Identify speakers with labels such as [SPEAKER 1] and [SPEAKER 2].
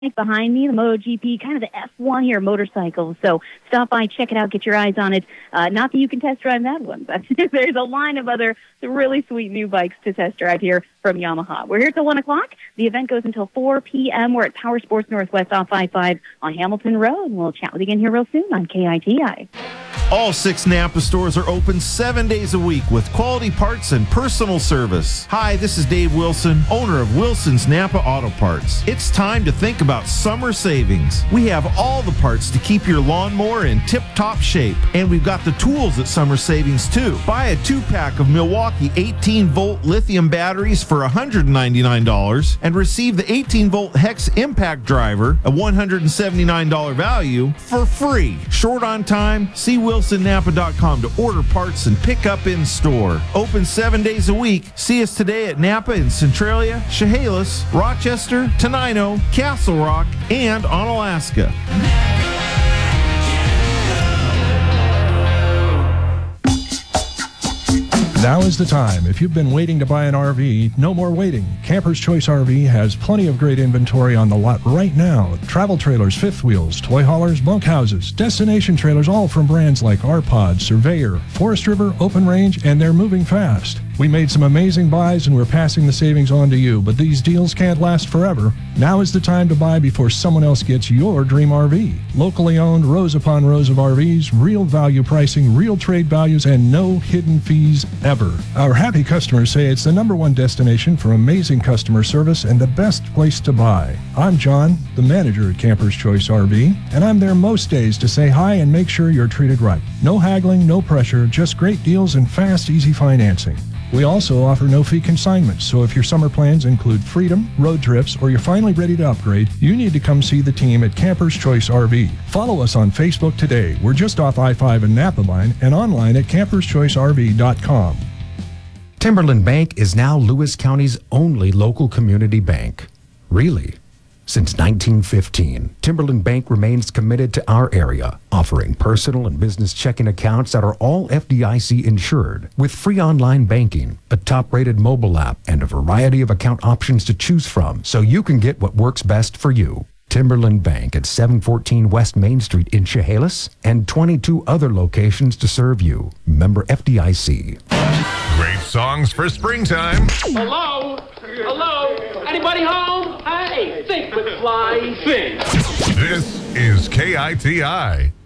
[SPEAKER 1] behind me, the MotoGP, kind of the F1 here, motorcycles. So stop by, check it out, get your eyes on it. Not that you can test drive that one, but there's a line of other really sweet new bikes to test drive here from Yamaha. We're here till 1 o'clock. The event goes until 4 p.m. We're at Power Sports Northwest off I-5 on Hamilton Road. We'll chat with you again here real soon on KITI.
[SPEAKER 2] All 6 Napa stores are open 7 days a week with quality parts and personal service. Hi, this is Dave Wilson, owner of Wilson's Napa Auto Parts. It's time to think about summer savings. We have all the parts to keep your lawnmower in tip-top shape, and we've got the tools at summer savings too. Buy a 2-pack of Milwaukee 18-volt lithium batteries for $199 and receive the 18-volt Hex Impact Driver, a $179 value, for free. Short on time? See WilsonNapa.com to order parts and pick up in store. Open 7 days a week. See us today at Napa in Centralia, Chehalis, Rochester, Tenino, Castle Rock, and on Alaska.
[SPEAKER 3] Now is the time. If you've been waiting to buy an RV, no more waiting. Camper's Choice RV has plenty of great inventory on the lot right now. Travel trailers, fifth wheels, toy haulers, bunkhouses, destination trailers, all from brands like R-Pod, Surveyor, Forest River, Open Range, and they're moving fast. We made some amazing buys and we're passing the savings on to you, but these deals can't last forever. Now is the time to buy before someone else gets your dream RV. Locally owned, rows upon rows of RVs, real value pricing, real trade values, and no hidden fees ever. Our happy customers say it's the #1 destination for amazing customer service and the best place to buy. I'm John, the manager at Camper's Choice RV, and I'm there most days to say hi and make sure you're treated right. No haggling, no pressure, just great deals and fast, easy financing. We also offer no-fee consignments, so if your summer plans include freedom, road trips, or you're finally ready to upgrade, you need to come see the team at Camper's Choice RV. Follow us on Facebook today. We're just off I-5 and Napa Line and online at camperschoicerv.com.
[SPEAKER 4] Timberland Bank is now Lewis County's only local community bank. Really? Since 1915, Timberland Bank remains committed to our area, offering personal and business checking accounts that are all FDIC insured, with free online banking, a top-rated mobile app, and a variety of account options to choose from, so you can get what works best for you. Timberland Bank at 714 West Main Street in Chehalis, and 22 other locations to serve you. Member FDIC.
[SPEAKER 5] Great songs for springtime.
[SPEAKER 6] Hello? Hello? Anybody home? Hey, think with fly, think.
[SPEAKER 5] This is KITI.